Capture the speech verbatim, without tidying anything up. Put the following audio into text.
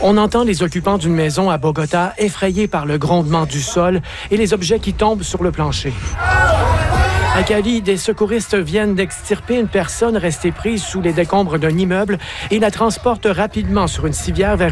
On entend les occupants d'une maison à Bogota effrayés par le grondement du sol et les objets qui tombent sur le plancher. À Cali, des secouristes viennent d'extirper une personne restée prise sous les décombres d'un immeuble et la transportent rapidement sur une civière vers